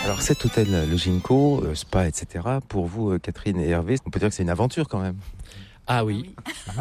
Alors cet hôtel, le Ginkgo, spa, etc., pour vous, Catherine et Hervé, on peut dire que c'est une aventure quand même. Ah oui.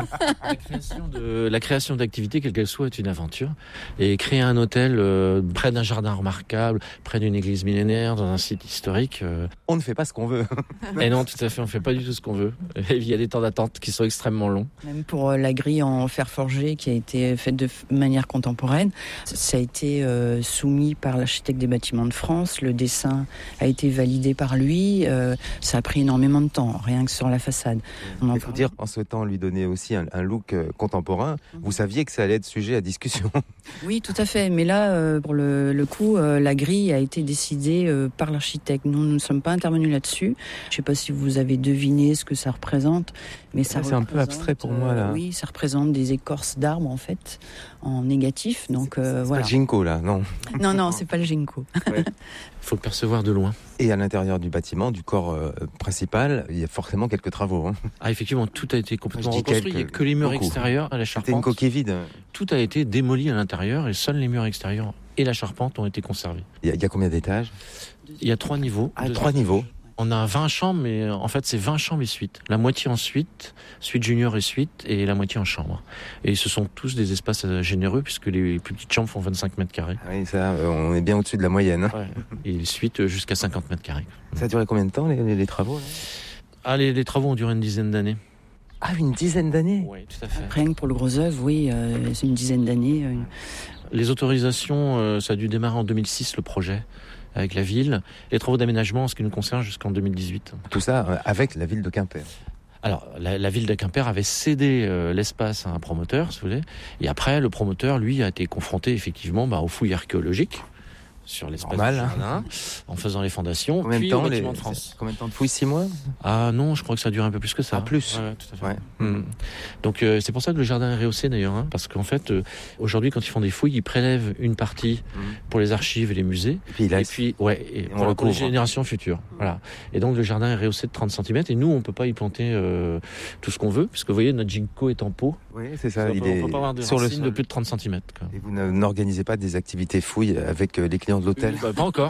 La création d'activités, quelle qu'elle soit, est une aventure. Et créer un hôtel près d'un jardin remarquable, près d'une église millénaire, dans un site historique. On ne fait pas ce qu'on veut. Et non, tout à fait, on ne fait pas du tout ce qu'on veut. Et il y a des temps d'attente qui sont extrêmement longs. Même pour la grille en fer forgé qui a été faite de manière contemporaine, ça a été soumis par l'architecte des bâtiments de France. Le dessin a été validé par lui. Ça a pris énormément de temps, rien que sur la façade. Il faut dire, en souhaitant lui donner aussi un look contemporain, vous saviez que ça allait être sujet à discussion. Oui, tout à fait. Mais là, pour le coup, la grille a été décidée par l'architecte. Nous ne sommes pas intervenus là-dessus. Je ne sais pas si vous avez deviné ce que ça représente, mais ça c'est un peu abstrait pour moi là. Oui, ça représente des écorces d'arbres en fait, en négatif. Donc c'est voilà. Pas le Ginkgo là, non. Non, c'est pas le Ginkgo. Il faut le percevoir de loin. Et à l'intérieur du bâtiment, du corps principal, il y a forcément quelques travaux. Hein. Ah, effectivement, tout a été complètement reconstruit. Il n'y a que les murs extérieurs à la charpente. C'était une coquille vide. Tout a été démoli à l'intérieur et seuls les murs extérieurs et la charpente ont été conservés. Il y a combien d'étages ? Il y a 3 niveaux. Ah, 3 niveaux. On a 20 chambres, mais en fait, c'est 20 chambres et suites. La moitié en suite junior et suite, et la moitié en chambre. Et ce sont tous des espaces généreux, puisque les plus petites chambres font 25 mètres carrés. Ah oui, ça, on est bien au-dessus de la moyenne. Hein. Ouais. Et les suites jusqu'à 50 mètres carrés. Ça a duré combien de temps, les travaux là ? Ah, les travaux ont duré une dizaine d'années. Ah, une dizaine d'années ? Oui, tout à fait. Rien que pour le gros œuvre, oui, c'est une dizaine d'années. Les autorisations, ça a dû démarrer en 2006, le projet, avec la ville. Les travaux d'aménagement, en ce qui nous concerne, jusqu'en 2018. Tout ça avec la ville de Quimper. Alors, la ville de Quimper avait cédé l'espace à un promoteur, si vous voulez. Et après, le promoteur, lui, a été confronté effectivement aux fouilles archéologiques sur l'espace du jardin, en faisant les fondations, combien puis de temps, au bâtiment de France. Combien de temps de fouilles ? 6 mois ? Ah non, je crois que ça a duré un peu plus que ça. Ah, plus ? Ouais, tout à fait. Ouais. Donc c'est pour ça que le jardin est rehaussé d'ailleurs, parce qu'en fait, aujourd'hui, quand ils font des fouilles, ils prélèvent une partie pour les archives et les musées, et puis pour les générations futures. Voilà. Et donc le jardin est rehaussé de 30 cm, et nous, on peut pas y planter tout ce qu'on veut, puisque vous voyez, notre ginkgo est en pot. Oui, c'est ça. On peut pas avoir des racines de plus de 30 cm. Quoi. Et vous n'organisez pas des activités fouilles avec les clients de l'hôtel ? Pas encore.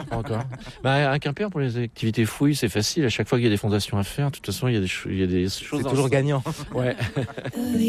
À Quimper, pour les activités fouilles, c'est facile. À chaque fois qu'il y a des fondations à faire, de toute façon, il y a des choses. C'est toujours gagnant. Ouais.